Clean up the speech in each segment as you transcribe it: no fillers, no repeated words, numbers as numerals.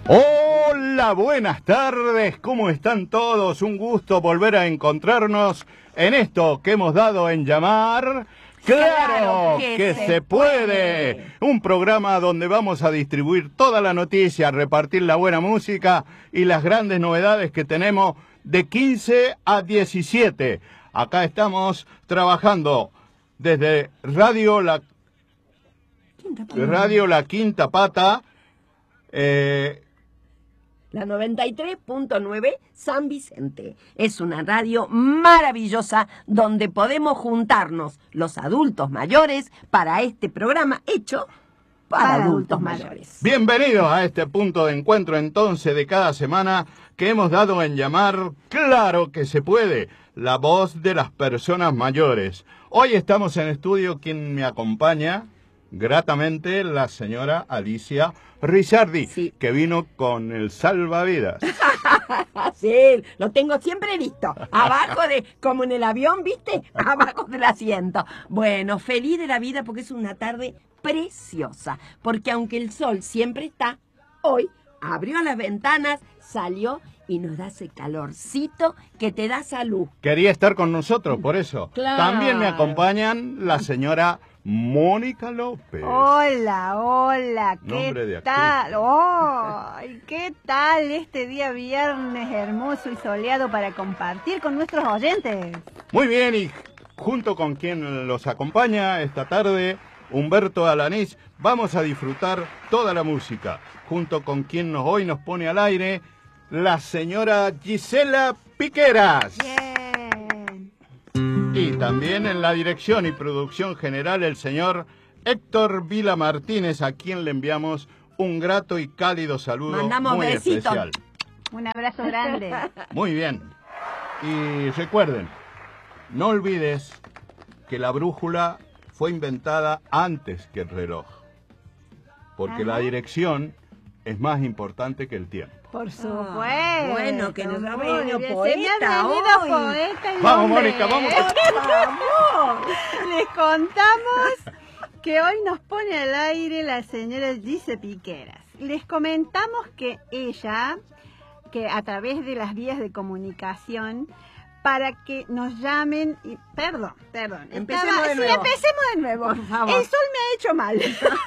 Hola, buenas tardes, ¿cómo están todos? Un gusto volver a encontrarnos en esto que hemos dado en llamar ¡Claro que se puede! Un programa donde vamos a distribuir toda la noticia, repartir la buena música y las grandes novedades que tenemos de 15 a 17. Acá estamos trabajando desde Radio La Quinta Pata, la 93.9 San Vicente. Es una radio maravillosa donde podemos juntarnos los adultos mayores para este programa hecho para adultos mayores. Bienvenidos a este punto de encuentro entonces de cada semana que hemos dado en llamar Claro que se puede, la voz de las personas mayores. Hoy estamos en estudio, quien me acompaña gratamente, la señora Alicia Rizzardi, sí, que vino con el salvavidas. Sí, lo tengo siempre listo, abajo como en el avión, ¿viste? Abajo del asiento. Bueno, feliz de la vida porque es una tarde preciosa, porque aunque el sol siempre está, hoy abrió las ventanas, salió y nos da ese calorcito que te da salud. Quería estar con nosotros, por eso. Claro. También me acompañan la señora Mónica López. Hola, hola, Nombre ¿qué de tal? ¡Ay, qué tal este día viernes hermoso y soleado para compartir con nuestros oyentes! Muy bien, y junto con quien los acompaña esta tarde, Humberto Alanís, vamos a disfrutar toda la música, junto con quien hoy nos pone al aire, la señora Gisela Piqueras. Bien. Y también en la dirección y producción general el señor Héctor Vila Martínez, a quien le enviamos un grato y cálido saludo. Mandamos muy besitos. especial. Un abrazo grande. Muy bien. Y recuerden, no olvides que la brújula fue inventada antes que el reloj, porque la dirección es más importante que el tiempo. Por supuesto. Bueno, que nos ha Muy venido bien. poeta hoy. Poeta y Vamos, hombre. Mónica, vamos. Vamos. Les contamos que hoy nos pone al aire la señora Gisela Piqueras. Les comentamos que ella, que a través de las vías de comunicación, para que nos llamen y... Perdón. Empecemos de nuevo. Sí, empecemos de nuevo. Por favor. El sol me ha hecho mal.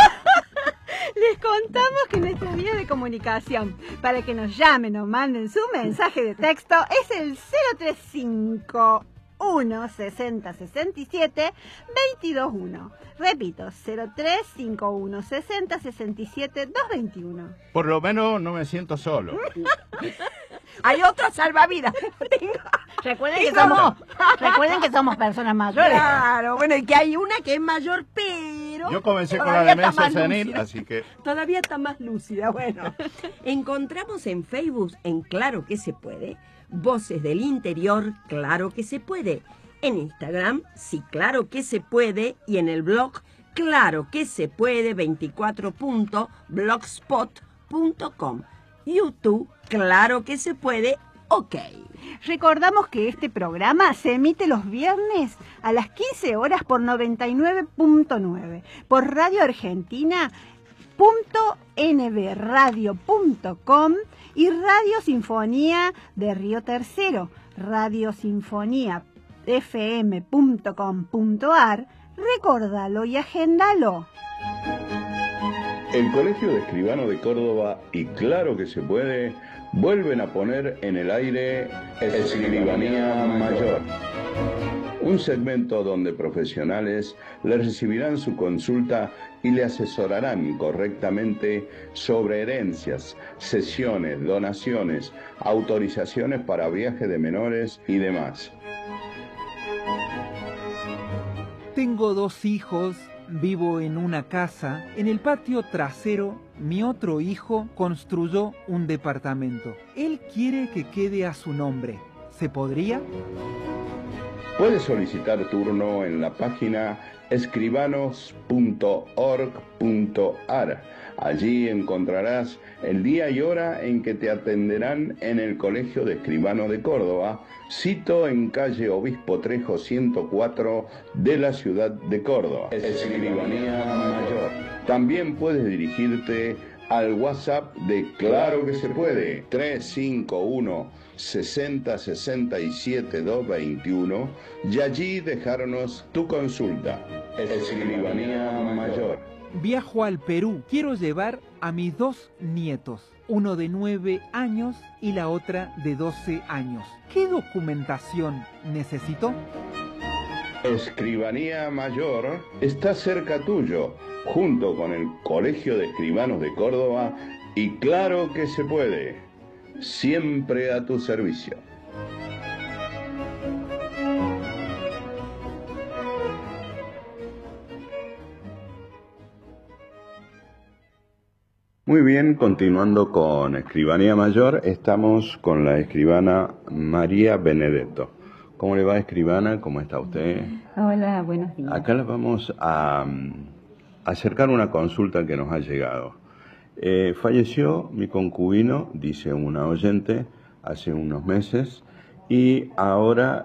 Les contamos que nuestra vía de comunicación para que nos llamen o manden su mensaje de texto es el 0351 60 67 221. Repito, 0351 60 67 221. Por lo menos no me siento solo. Hay otro salvavidas. Recuerden que somos personas mayores. Claro, bueno, y que hay una que es mayor, pero... Yo comencé con la todavía está demencia más senil, lúcida. así que... Todavía está más lúcida, bueno. Encontramos en Facebook, en Claro que se puede, Voces del Interior, Claro que se puede. En Instagram, sí, Claro que se puede. Y en el blog, Claro que se puede, 24.blogspot.com. YouTube, Claro que se puede, ok. Recordamos que este programa se emite los viernes a las 15 horas por 99.9, por Radio Argentina.nbradio.com y Radio Sinfonía de Río Tercero, radiosinfoniafm.com.ar. Recórdalo y agéndalo. El Colegio de Escribanos de Córdoba y Claro que se puede vuelven a poner en el aire Escribanía Mayor, un segmento donde profesionales le recibirán su consulta y le asesorarán correctamente sobre herencias, cesiones, donaciones, autorizaciones para viaje de menores y demás. Tengo 2 hijos. Vivo en una casa. En el patio trasero, mi otro hijo construyó un departamento. Él quiere que quede a su nombre. ¿Se podría? Puedes solicitar turno en la página escribanos.org.ar. Allí encontrarás el día y hora en que te atenderán en el Colegio de Escribanos de Córdoba, sito en calle Obispo Trejo 104 de la ciudad de Córdoba. Escribanía Mayor. También puedes dirigirte al WhatsApp de Claro que se puede, 351 60 67 221, y allí dejarnos tu consulta. Escribanía Mayor. Viajo al Perú. Quiero llevar a mis 2 nietos, uno de 9 años y la otra de 12 años. ¿Qué documentación necesito? Escribanía Mayor está cerca tuyo, junto con el Colegio de Escribanos de Córdoba, y Claro que se puede, siempre a tu servicio. Muy bien, continuando con Escribanía Mayor, estamos con la escribana María Benedetto. ¿Cómo le va, escribana? ¿Cómo está usted? Hola, buenos días. Acá les vamos a acercar una consulta que nos ha llegado. Falleció mi concubino, dice una oyente, hace unos meses, y ahora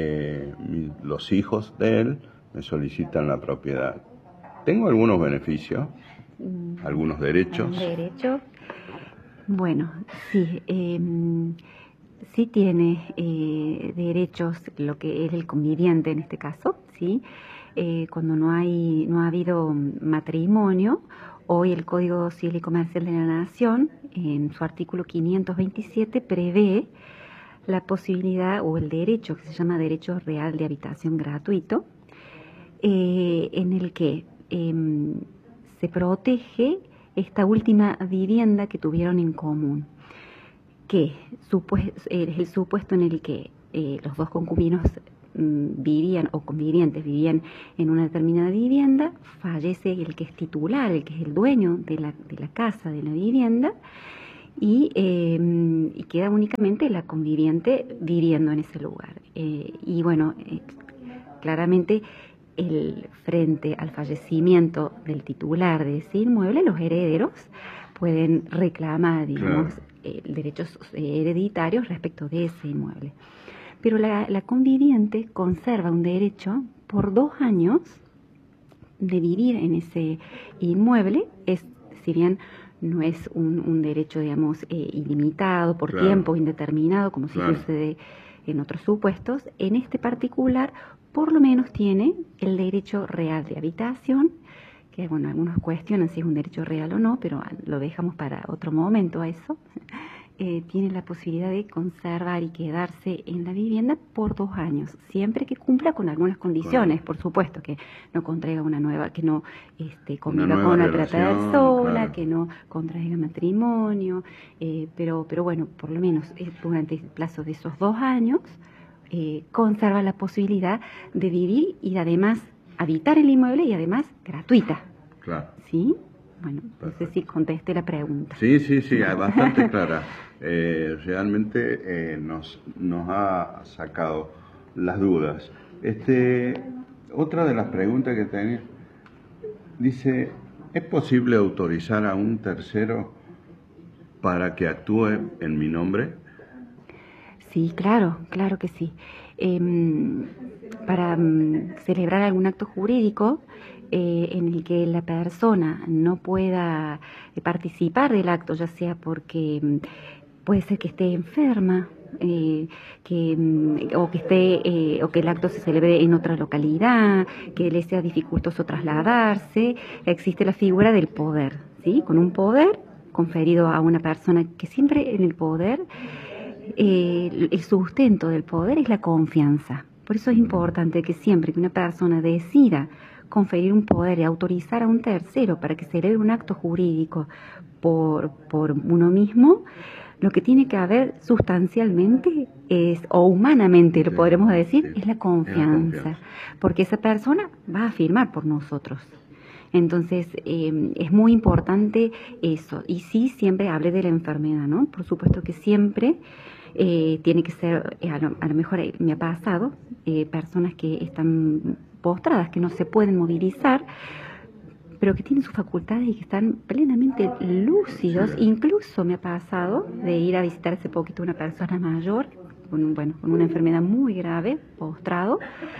los hijos de él me solicitan la propiedad. ¿Tengo algunos beneficios? ¿Algunos derechos? ¿Derechos? Bueno, sí. Sí tiene derechos lo que es el conviviente en este caso, ¿sí? Cuando no ha habido matrimonio, hoy el Código Civil y Comercial de la Nación, en su artículo 527, prevé la posibilidad o el derecho, que se llama derecho real de habitación gratuito, en el que se protege esta última vivienda que tuvieron en común, que es el supuesto en el que los dos concubinos vivían o convivientes vivían en una determinada vivienda, fallece el que es titular, el que es el dueño de la casa, de la vivienda, y queda únicamente la conviviente viviendo en ese lugar. Y bueno, claramente frente al fallecimiento del titular de ese inmueble, los herederos pueden reclamar, digamos, derechos hereditarios respecto de ese inmueble. Pero la conviviente conserva un derecho por 2 años de vivir en ese inmueble, si bien no es un derecho, digamos, ilimitado, por tiempo indeterminado, como si sucede en otros supuestos. En este particular, por lo menos tiene el derecho real de habitación, que bueno, algunos cuestionan si es un derecho real o no, pero lo dejamos para otro momento a eso. Tiene la posibilidad de conservar y quedarse en la vivienda por 2 años, siempre que cumpla con algunas condiciones, por supuesto, que no contraiga una nueva, que no conviva con una trata sola, que no contraiga matrimonio, pero bueno, por lo menos durante el plazo de esos 2 años, conserva la posibilidad de vivir y además habitar el inmueble y además gratuita. Claro. ¿Sí? Bueno, no sé si contesté la pregunta. Sí, bastante clara. Realmente nos ha sacado las dudas. Otra de las preguntas que tenía, dice, ¿es posible autorizar a un tercero para que actúe en mi nombre? Sí, claro que sí. Para celebrar algún acto jurídico en el que la persona no pueda participar del acto, ya sea porque puede ser que esté enferma, o que el acto se celebre en otra localidad, que le sea dificultoso trasladarse, existe la figura del poder, ¿sí? Con un poder conferido a una persona, que siempre en el poder, el sustento del poder es la confianza. Por eso es importante que siempre que una persona decida conferir un poder y autorizar a un tercero para que celebre un acto jurídico por uno mismo, lo que tiene que haber sustancialmente o humanamente lo podremos decir, es la confianza, porque esa persona va a firmar por nosotros. Entonces, es muy importante eso. Y sí, siempre hablé de la enfermedad, ¿no? Por supuesto que siempre tiene que ser, a lo mejor me ha pasado, personas que están postradas, que no se pueden movilizar, pero que tienen sus facultades y que están plenamente lúcidos. Incluso me ha pasado de ir a visitar hace poquito una persona mayor, con una enfermedad muy grave, postrado,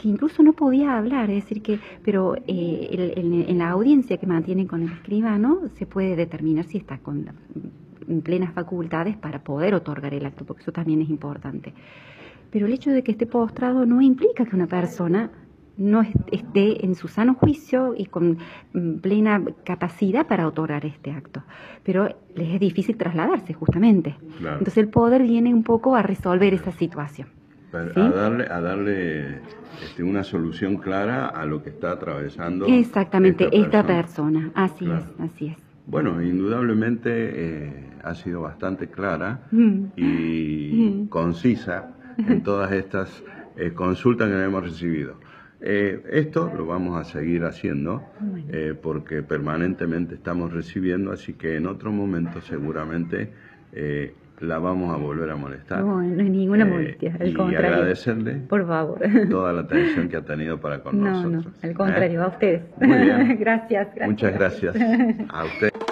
que incluso no podía hablar, es decir que, pero en la audiencia que mantienen con el escribano se puede determinar si está con plenas facultades para poder otorgar el acto, porque eso también es importante. Pero el hecho de que esté postrado no implica que una persona no esté en su sano juicio y con plena capacidad para otorgar este acto. Pero les es difícil trasladarse, justamente. Claro. Entonces el poder viene un poco a resolver esa situación. ¿Sí? ¿Sí? A darle una solución clara a lo que está atravesando Exactamente, esta persona. Así Claro. es, así es. Bueno, indudablemente ha sido bastante clara y concisa en todas estas consultas que hemos recibido. Esto lo vamos a seguir haciendo porque permanentemente estamos recibiendo, así que en otro momento seguramente la vamos a volver a molestar. No, no hay ninguna molestia, al contrario. Y agradecerle por favor. toda la atención que ha tenido para con nosotros. No, al contrario, a ustedes. Muy bien. Gracias. Muchas gracias a usted.